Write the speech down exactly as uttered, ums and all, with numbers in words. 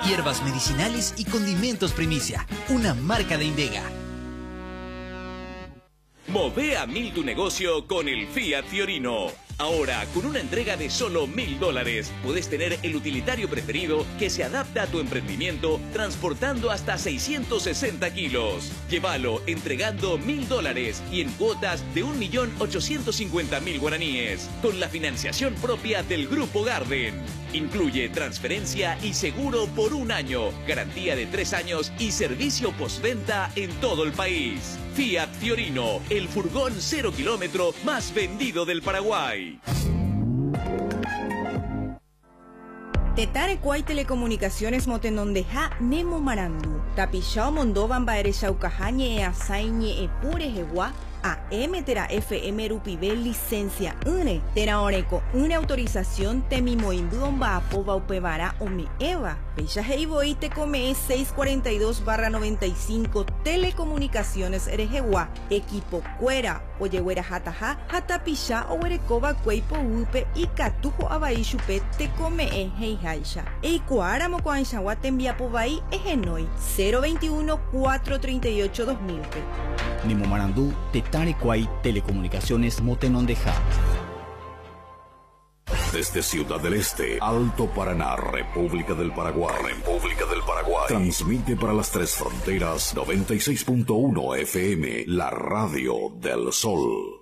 hierbas medicinales y condimentos Primicia, una marca de Indega. Move a mil tu negocio con el Fiat Fiorino. Ahora, con una entrega de solo mil dólares, puedes tener el utilitario preferido que se adapta a tu emprendimiento, transportando hasta seiscientos sesenta kilos. Llévalo entregando mil dólares y en cuotas de un millón ochocientos cincuenta mil guaraníes, con la financiación propia del Grupo Garden. Incluye transferencia y seguro por un año, garantía de tres años y servicio postventa en todo el país. Fiat Fiorino, el furgón cero kilómetro más vendido del Paraguay. Tetarecuay Telecomunicaciones Motenondeja Nemo Marandu. Tapishao Mondovan Baereshaucajañe e Asaiñe e Purejewa. A M Tera F M Rupivel licencia une Tera Oreco una autorización Temimoindudon Baapova Upevara Omi Eva Pecha Heiboi te come seiscientos cuarenta y dos barra noventa y cinco Telecomunicaciones Erejewa Equipo Cuera Oyehuera Jataja Jatapisha Owerekova Cueipo Upe y Catujo Abaishupe te come e Heijaisha Eikuara Mocoanchawa Tembiapovai Egenoi cero veintiuno cuatrocientos treinta y ocho dos mil. Nemo Marandú, Tetarecuay Telecomunicaciones Motenondeja. Desde Ciudad del Este, Alto Paraná, República del Paraguay. República del Paraguay. Transmite para las tres fronteras noventa y seis punto uno F M, la radio del sol.